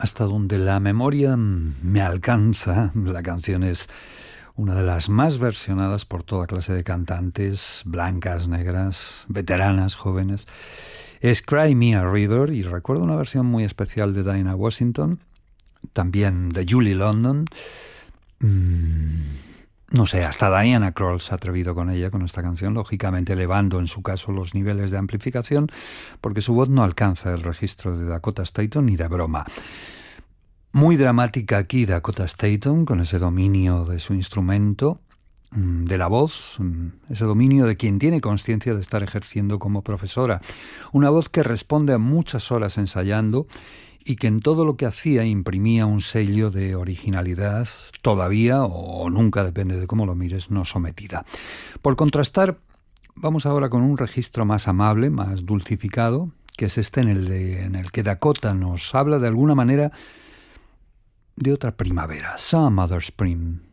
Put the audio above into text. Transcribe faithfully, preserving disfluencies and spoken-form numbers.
hasta donde la memoria me alcanza, la canción es una de las más versionadas por toda clase de cantantes, blancas, negras, veteranas, jóvenes. Es Cry Me a River, y recuerdo una versión muy especial de Dinah Washington, también de Julie London. Mm, no sé, hasta Diana Krall se ha atrevido con ella, con esta canción, lógicamente elevando en su caso los niveles de amplificación, porque su voz no alcanza el registro de Dakota Staton ni de broma. Muy dramática aquí Dakota Staton, con ese dominio de su instrumento, de la voz, ese dominio de quien tiene conciencia de estar ejerciendo como profesora. Una voz que responde a muchas horas ensayando y que en todo lo que hacía imprimía un sello de originalidad, todavía o nunca, depende de cómo lo mires, no sometida. Por contrastar, vamos ahora con un registro más amable, más dulcificado, que es este en el, de, en el que Dakota nos habla de alguna manera de otra primavera, Some Other Spring.